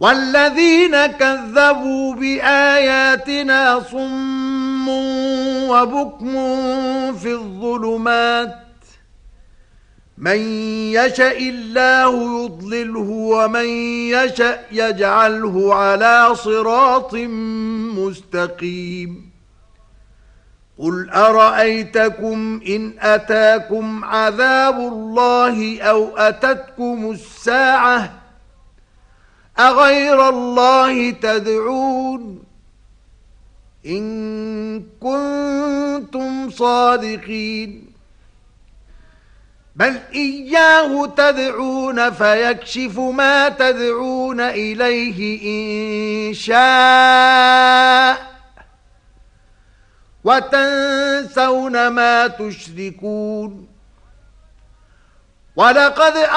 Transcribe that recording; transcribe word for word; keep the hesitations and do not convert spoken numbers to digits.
والذين كذبوا بآياتنا صم وبكم في الظلمات من يشاء الله يضلله ومن يشاء يجعله على صراط مستقيم قل أرأيتكم إن أتاكم عذاب الله أو أتتكم الساعة أغير الله تدعون إن كنتم صادقين بل إياه تدعون فيكشف ما تدعون إليه إن شاء وتنسون ما تشركون ولقد